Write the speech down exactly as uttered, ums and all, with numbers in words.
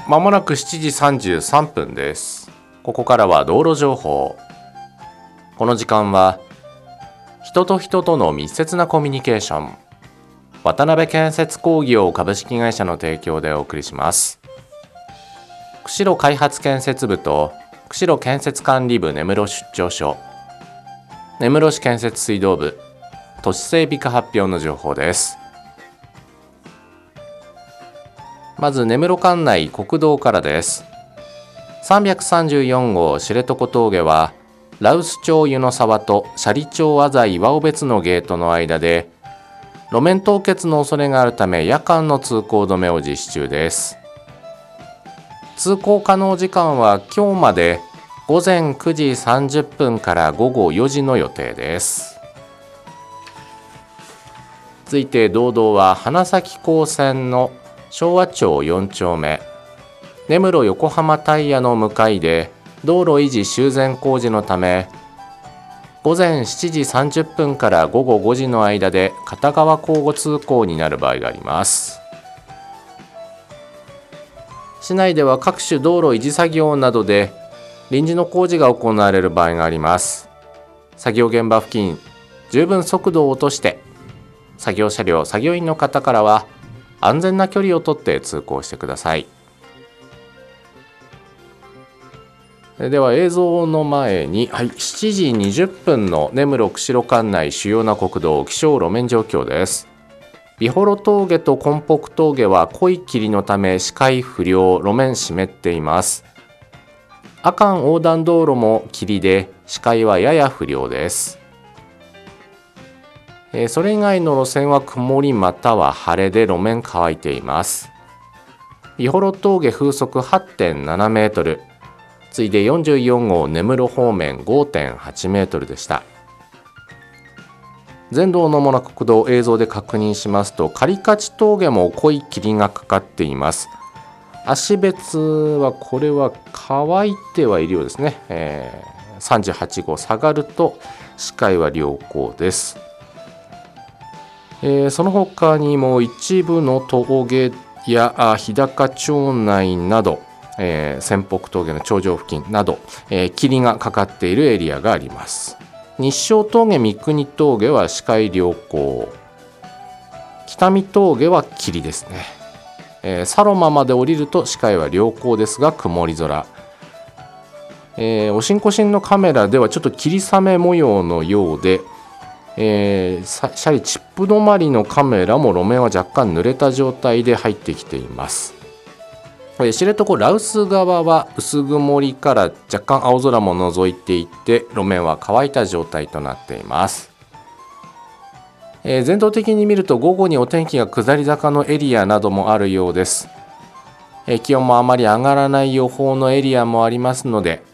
まもなくしちじさんじゅうさんぷんです。ここからは道路情報。この時間は人と人との密接なコミュニケーション、渡辺建設工業株式会社の提供でお送りします。釧路開発建設部と釧路建設管理部根室出張所、根室市建設水道部、都市整備課発表の情報です。まず根室管内国道からです。さんびゃくさんじゅうよんごう知床峠は羅臼町湯の沢と斜里町字岩尾別のゲートの間で路面凍結の恐れがあるため夜間の通行止めを実施中です。通行可能時間は今日までごぜんくじさんじゅっぷんからごごよじの予定です。続いて道道は花咲高専の昭和町よんちょうめ、根室横浜タイヤの向かいで道路維持修繕工事のためごぜんしちじさんじゅっぷんからごごごじの間で片側交互通行になる場合があります。市内では各種道路維持作業などで臨時の工事が行われる場合があります。作業現場付近、十分速度を落として作業車両、作業員の方からは安全な距離をとって通行してください。では映像の前に、はい、しちじにじゅっぷんの根室釧路管内主要な国道気象路面状況です。美幌峠と根北峠は濃い霧のため視界不良、路面湿っています。阿寒横断道路も霧で視界はやや不良です。それ以外の路線は曇りまたは晴れで路面乾いています。美幌峠風速 はってんななメートル、次いでよんじゅうよんごう根室方面 ごてんはちメートルでした。全道の主な国道映像で確認しますと、狩勝峠も濃い霧がかかっています。芦別はこれは乾いてはいるようですね、えー、さんじゅうはちごう下がると視界は良好です。えー、その他にも一部の峠や日高町内など、えー、仙北峠の頂上付近など、えー、霧がかかっているエリアがあります。日照峠、三国峠は視界良好、北見峠は霧ですね。えー、サロマまで降りると視界は良好ですが曇り空、えー、おしんこしんのカメラではちょっと霧雨模様のようで、えー、シャリチップ止まりのカメラも路面は若干濡れた状態で入ってきています。えー、知床羅臼側は薄曇りから若干青空も覗いていて路面は乾いた状態となっています。えー、全体的に見ると午後にお天気が下り坂のエリアなどもあるようです。えー、気温もあまり上がらない予報のエリアもありますので、